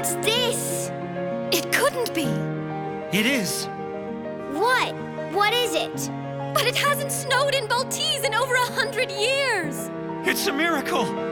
What's this? It couldn't be. It is. What? What is it? But it hasn't snowed in Baltese in over 100 years! It's a miracle.